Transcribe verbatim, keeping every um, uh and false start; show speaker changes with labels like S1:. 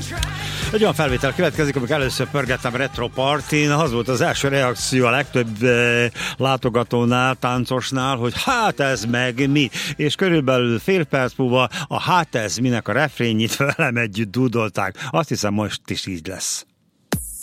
S1: Egy olyan felvétel következik, amikor először pörgettem Retro Partin, az volt az első reakció a legtöbb eh, látogatónál, táncosnál, hogy hát ez meg mi, és körülbelül fél perc múlva a hát ez minek a refrényit velem együtt dúdolták. Azt hiszem, most is így lesz.